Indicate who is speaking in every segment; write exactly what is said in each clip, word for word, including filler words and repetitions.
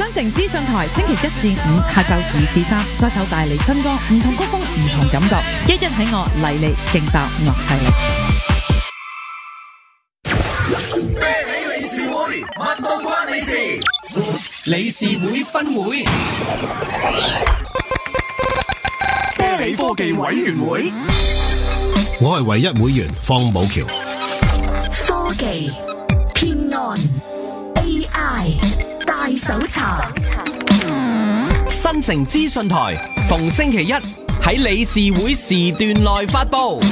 Speaker 1: 新城資訊台星期一至五下晝二至三，歌手帶嚟新歌，唔同曲風，唔同感覺，一一喺我嚟嚟勁爆樂勢力。
Speaker 2: 啤梨理事會，乜都關你事。
Speaker 3: 理事會分會，
Speaker 2: 啤梨科技委員會，
Speaker 4: 我係唯一會員方寶橋。
Speaker 5: 科技、騙案、A I 大搜查。
Speaker 3: 新城資訊台逢星期一喺理事會時段內發佈。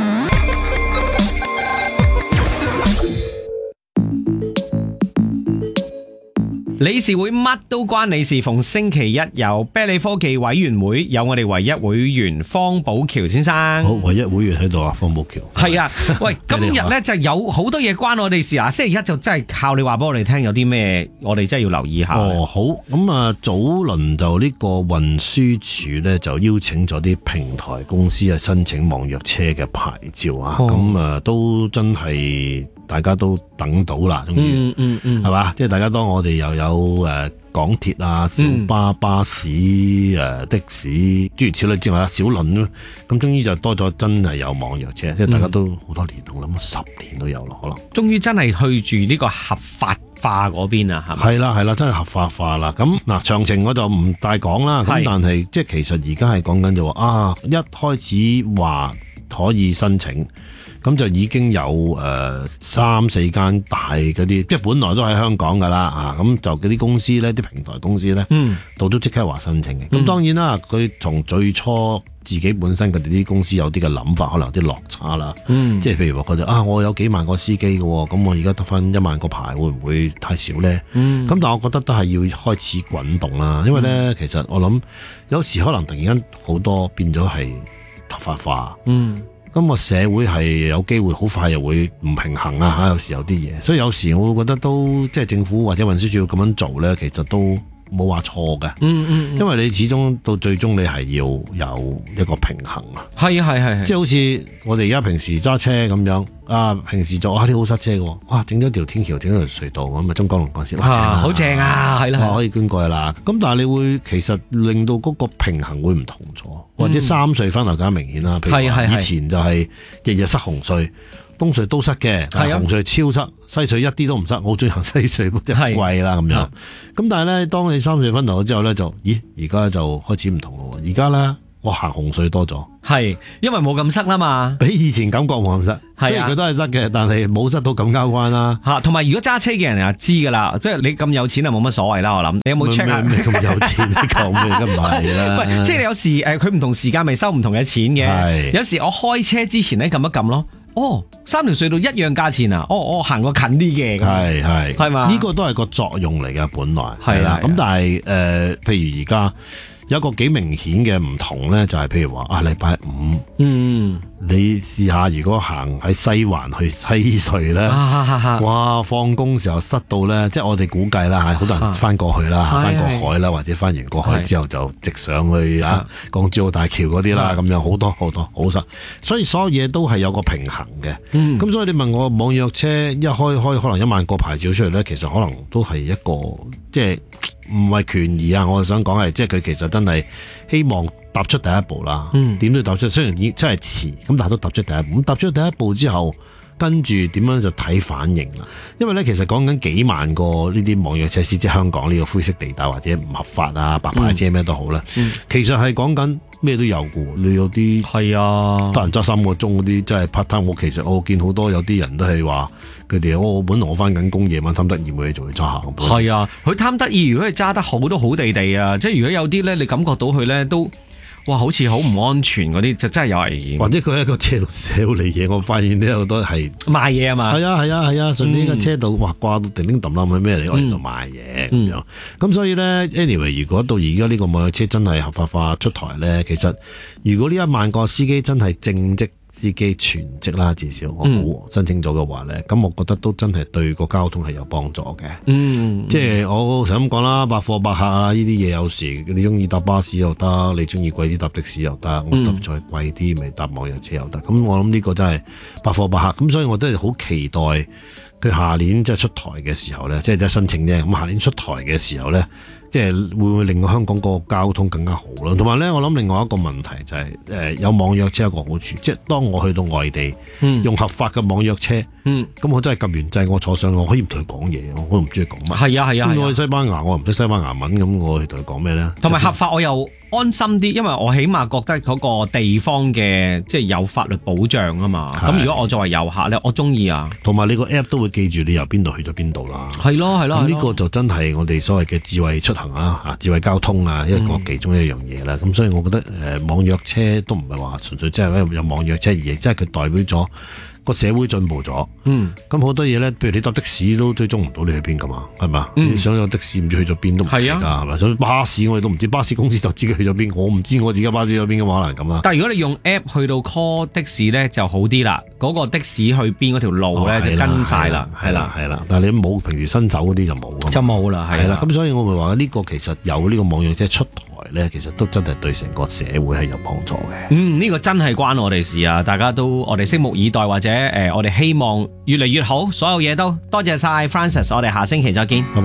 Speaker 3: 理事會乜都關你事，逢星期一由啤梨科技委員會有我哋唯一會員方寶橋先生。
Speaker 4: 好，唯一會員喺度啊，方寶橋。
Speaker 3: 係啊，喂，今日咧就有好多嘢關我哋事啊！星期一就真係靠你話俾我哋聽，有啲咩我哋真係要留意下。
Speaker 4: 哦，好，咁啊，早輪就呢個運輸署咧就邀請咗啲平台公司啊申請網約車嘅牌照啊，咁啊、哦、都真係大家都等到啦，終於，
Speaker 3: 嗯嗯嗯，
Speaker 4: 係嘛？即係大家當我哋又有誒港鐵啊、小巴、巴士、誒、嗯、的士諸如此類之外啊，小輪咯，咁終於就多咗真係有網約車，即係大家都好多年，我諗十年都有咯，可能。
Speaker 3: 終於真係去住呢個合法化嗰邊啊，係咪？
Speaker 4: 係啦係啦，真係合法化啦。咁嗱，詳情我就唔大講啦。咁但係即係其實而家係講緊就話啊，一開始話可以申請。咁就已經有誒、呃、三四間大嗰啲，即係本來都喺香港噶啦啊！咁就嗰啲公司咧，啲平台公司咧，嗯，到都即刻話申請嘅。咁、嗯、當然啦，佢從最初自己本身佢哋啲公司有啲嘅諗法，可能有啲落差啦。嗯，即係譬如話佢哋啊，我有幾萬個司機嘅，咁我而家得翻一萬個牌，會唔會太少咧？嗯，咁但係我覺得都係要開始滾動啦，因為咧，嗯、其實我諗有時可能突然間好多變咗係合法化。嗯。咁個社會係有機會好快又會唔平衡啊！嚇，有時有啲嘢，所以有時我會覺得都即係政府或者運輸署要咁樣做咧，其實都冇話錯嘅。嗯嗯，因為你始終到最終你係要有一個平衡啊。係係係，即係好似我哋而家平時揸車咁樣啊，平時就啊啲好塞車嘅，哇整咗條天橋，整咗條隧道咁啊，中港龍幹線，
Speaker 3: 好正啊，係啦，
Speaker 4: 可以捐過去啦。咁但係你會其實令到嗰個平衡會唔同咗。或者三隧分流更加明顯啦，譬如話以前就係日日塞紅隧，東隧都塞嘅，但係紅隧超塞，西隧一啲都唔塞，我好中意行西隧，即係貴啦咁樣。咁但係咧，當你三隧分流咗之後咧，就咦而家就開始唔同咯。而家咧，我行紅隧多咗，
Speaker 3: 係因為冇咁塞啦嘛，
Speaker 4: 比以前感覺冇咁塞。雖然佢都係塞嘅，但係冇塞到咁交關啦。
Speaker 3: 嚇，同埋如果揸車嘅人就知噶啦，即係你咁有錢啊，冇乜所謂啦。我諗你有冇 check 下？
Speaker 4: 咩咁有錢？你講咩咁唔係啦？
Speaker 3: 喂，即係有時誒，佢唔同時間咪收唔同嘅錢嘅。有時我開車之前咧撳一撳咯，哦，三條隧道一樣價錢啊，哦，我行過近啲嘅。係係係嘛？呢個都係個作用嚟嘅，本來係啦。咁但係誒，譬如而家。有一個幾明顯嘅唔同咧，就係、是、譬如話啊，禮拜五，嗯，你試下如果行喺西環去西隧咧，啊、哇，放工時候塞到咧，即係我哋估計啦嚇，好多人翻過去啦，翻、啊、過海啦，或者翻完過海之後就直上去啊，港珠澳大橋嗰啲啦，咁樣好多好多好塞，所以所有嘢都係有個平衡嘅。咁、嗯、所以你問我網約車一開開可能一萬個牌照出嚟咧，其實可能都係一個即係。唔係權宜啊！我係想講係，即係佢其實真係希望踏出第一步啦。點、嗯、都要踏出，雖然已經真係遲，咁但係都踏出第一步。咁踏出第一步之後，跟住點樣就睇反應啦。因為咧，其實講緊幾萬個呢啲網約車司，即係香港呢個灰色地帶或者唔合法啊、白牌車咩都好啦、嗯。其實係講緊咩都有嘅。你有啲係啊，得人揸三個鐘嗰啲，真係 part time。我其實我見好多有啲人都係話。佢哋我本來我翻緊工，夜晚貪得意冇嘢做，去揸下。係啊，佢貪得意，如果佢揸得好都好地地啊！即係如果有啲咧，你感覺到佢咧都，哇，好似好唔安全嗰啲，就真係有危險。或者佢喺個車度寫嚟嘢，我發現呢好多係賣嘢啊嘛。係啊係啊係啊，順便個車度哇掛到叮叮揼揼，係咩嚟？我喺度賣嘢咁樣。咁所以咧 ，anyway， 如果到而家呢個網約車真係合法化出台咧，其實如果呢一萬個司機真係正職。司機全職啦，至少我估申請咗嘅話咧，咁、嗯、我覺得都真係對個交通係有幫助嘅。嗯，即係我想咁講啦，百貨百客啊，呢啲嘢有時你中意搭巴士又得，你中意貴啲搭的士又得，我搭再貴啲咪搭網約車又得。咁我諗呢個真係百貨百客，咁所以我都係好期待
Speaker 4: 佢下年即係出台嘅時候咧，即係一申請啫。咁下年出台嘅時候咧，即係會唔會令到香港個交通更加好咯？同埋咧，我諗另外一個問題就係、是、誒、呃、有網約車有個好處，即係當我去到外地、嗯、用合法嘅網約車，咁、嗯、我真係撳完掣，我坐上我可以唔同佢講嘢，我都唔知佢講乜。係啊係啊，我去西班牙我唔識西班牙文，咁我去同佢講咩咧？同埋合法我又安心啲，因為我起碼覺得嗰個地方嘅即係有法律保障啊嘛。咁如果我作為遊客咧，我中意啊。同埋你個 app 都會記住你由邊度去咗邊度啦。係咯係咯。咁呢個就真係我哋所謂嘅智慧出行啊，啊智慧交通啊，一個其中一樣嘢啦。咁、嗯、所以我覺得誒、呃、網約車都唔係話純粹即係有網約車，而係即係佢代表咗個社會進步咗。嗯。咁好多嘢咧，譬如你搭的士都追蹤唔到你去邊噶嘛，係嘛？嗯、你想有的士唔知去咗邊都唔知㗎，係咪？所以巴士我哋都唔知，巴士公司就知佢去咗邊，我唔知我自己巴士去咗邊嘅話，可能咁啦。但係如果你用 app 去到 call 的士咧，就好啲啦。嗰、那個的士去邊嗰條路咧、哦、就跟晒啦，係啦係啦。但係你冇平時新走嗰啲就冇，就冇啦，係啦。咁所以我會話呢個其實有呢個網約車出台咧，其實都真係對成個社會係有幫助嘅。嗯，呢、這個真係關我哋事啊！大家都我哋拭目以待，或者誒、呃，我哋希望越嚟越好，所有嘢都多謝晒 Francis，我哋下星期再見。拜拜。